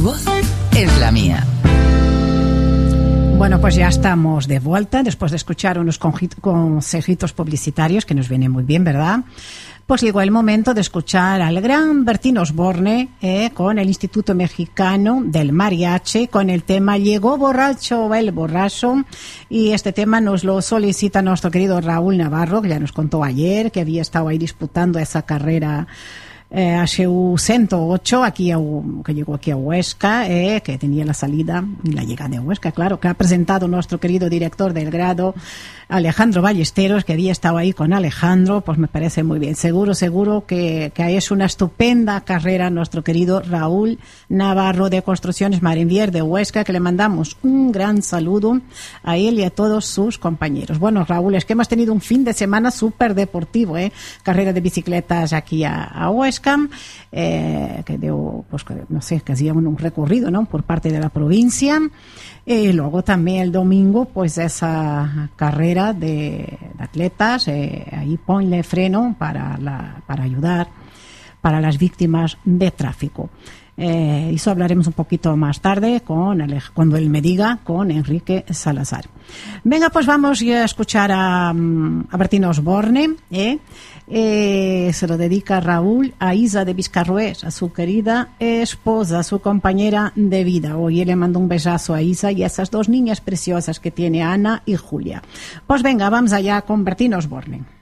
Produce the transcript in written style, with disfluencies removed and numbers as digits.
voz es la mía. Bueno, pues ya estamos de vuelta después de escuchar unos consejitos publicitarios que nos vienen muy bien, ¿verdad? Pues llegó el momento de escuchar al gran Bertín Osborne con el Instituto Mexicano del Mariachi, con el tema Llegó borracho el borracho, y este tema nos lo solicita nuestro querido Raúl Navarro, que ya nos contó ayer que había estado ahí disputando esa carrera HU 108 que llegó aquí a Huesca, que tenía la salida y la llegada de Huesca, claro, que ha presentado nuestro querido director del grado, Alejandro Ballesteros, que había estado ahí con Alejandro. Pues me parece muy bien. Seguro que es una estupenda carrera nuestro querido Raúl Navarro de Construcciones Marinvier de Huesca, que le mandamos un gran saludo a él y a todos sus compañeros. Bueno, Raúl, es que hemos tenido un fin de semana súper deportivo, carrera de bicicletas aquí a Huesca, que dio, pues no sé, que hacía un recorrido, ¿no?, por parte de la provincia. Y luego también el domingo, pues esa carrera de atletas, ahí ponle freno para ayudar para las víctimas de tráfico. Eso hablaremos un poquito más tarde cuando él me diga, con Enrique Salazar. Venga, pues vamos a escuchar a Bertín Osborne. Se lo dedica Raúl a Isa de Vizcarrués, a su querida esposa, a su compañera de vida. Hoy le mando un besazo a Isa y a esas dos niñas preciosas que tiene, Ana y Julia. Pues venga, vamos allá con Bertín Osborne.